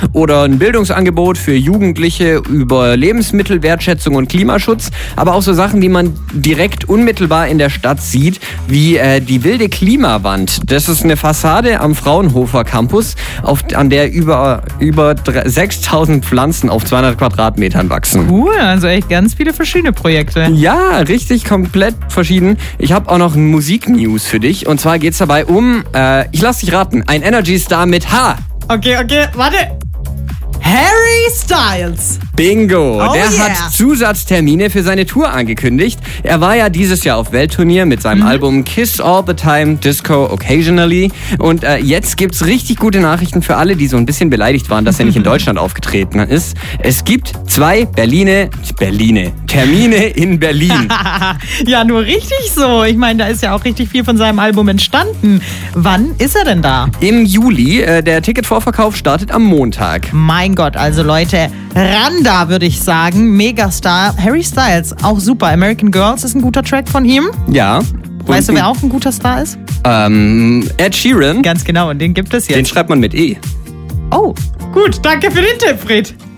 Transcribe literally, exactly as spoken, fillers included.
oder ein Bildungsangebot für Jugendliche über Lebensmittelwertschätzung und Klimaschutz, aber auch so Sachen, die man direkt unmittelbar in der Stadt sieht, wie äh, die wilde Klimawand. Das ist eine Fassade am Fraunhofer Campus, auf, an der über, über sechstausend Pflanzen auf zweihundert Quadratmetern wachsen. Cool, also echt ganz viele verschiedene Projekte. Ja, richtig, komplett verschieden. Ich habe auch noch ein Musik-News für dich. Und zwar geht's dabei um, äh, ich lass dich raten, ein Energy-Star mit H. Okay, okay, warte. Harry Styles. Bingo! Oh Der yeah. hat Zusatztermine für seine Tour angekündigt. Er war ja dieses Jahr auf Welttournee mit seinem mhm. Album Kiss All the Time, Disco Occasionally. Und äh, jetzt gibt's richtig gute Nachrichten für alle, die so ein bisschen beleidigt waren, dass er nicht in Deutschland aufgetreten ist. Es gibt zwei Berline, Berline, Termine in Berlin. Ja, nur richtig so. Ich meine, da ist ja auch richtig viel von seinem Album entstanden. Wann ist er denn da? Im Juli. Äh, der Ticketvorverkauf startet am Montag. Mein Gott, also Leute, ran da, würde ich sagen. Megastar. Harry Styles, auch super. American Girls ist ein guter Track von ihm. Ja. Weißt du, wer auch ein guter Star ist? Ähm, Ed Sheeran. Ganz genau, und den gibt es jetzt. Den schreibt man mit E. Oh, gut, danke für den Tipp, Fred.